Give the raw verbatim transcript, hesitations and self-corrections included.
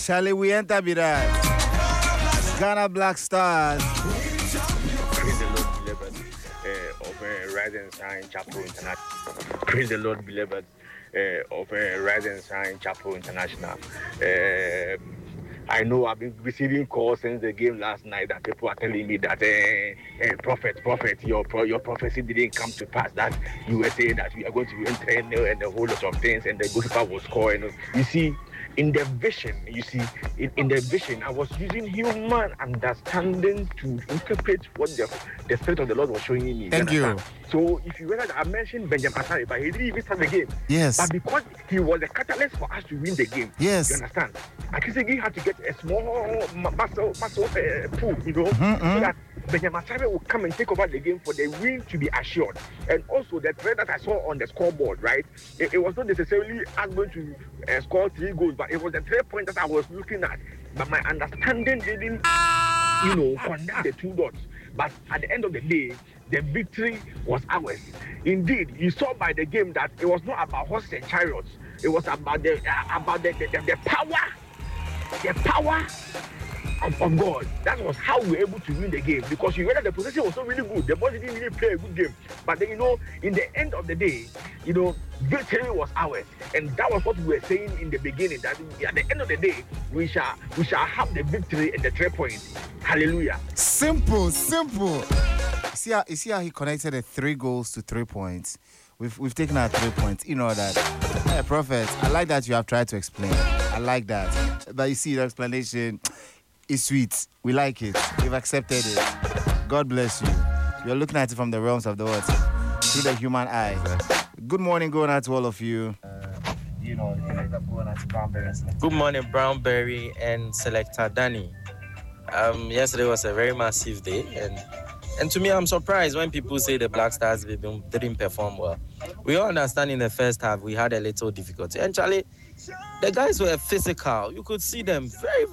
Charlie, we enter be that. Ghana Black Stars. Praise the Lord, beloved, uh, of uh, Rise and Shine Chapel International. Praise the Lord, beloved, uh, of uh, Rise and Shine Chapel International. Uh, I know I've been receiving calls since the game last night that people are telling me that, uh, uh, prophet, prophet, your pro- your prophecy didn't come to pass. That you were saying that we are going to win ten nil and a whole lot of things, and the goalkeeper was scoring. You see, in the vision, you see, in, in the vision, I was using human understanding to interpret what the, the Spirit of the Lord was showing me. Thank you. Understand? So, if you realize, I mentioned Benjamin Asare, but he didn't even start the game. Yes. But because he was the catalyst for us to win the game. Yes. You understand? Akisegi had to get a small ma- muscle, muscle uh, pull, you know, Mhm, mhm. so that Benjamin Asare will come and take over the game for the win to be assured. And also, the thread that I saw on the scoreboard, right? It, it was not necessarily us going to uh, score three goals, but it was the three points that I was looking at. But my understanding didn't, you know, connect the two dots. But at the end of the day, the victory was ours. Indeed, you saw by the game that it was not about horses and chariots. It was about the uh, about the, the, the, the power, the power of, of God. That was how we were able to win the game, because you read that the position was not really good. The boys didn't really play a good game. But then, you know, in the end of the day, you know, victory was ours. And that was what we were saying in the beginning, that at the end of the day, we shall we shall have the victory and the three points. Hallelujah. Simple, simple. You see how, you see how he connected the three goals to three points? We've, we've taken our three points. You know that. Hey, Prophet, I like that you have tried to explain. I like that. But you see, the explanation is sweet. We like it. We've accepted it. God bless you. You're looking at it from the realms of the world, through the human eye. Good morning, going out to all of you. Uh, you know, going out to Brownberry and Selector. Good morning, Brownberry and Selector Danny. Um, yesterday was a very massive day, and and to me, I'm surprised when people say the Black Stars didn't, didn't perform well. We all understand in the first half we had a little difficulty, and Charlie, the guys were physical. You could see them very, very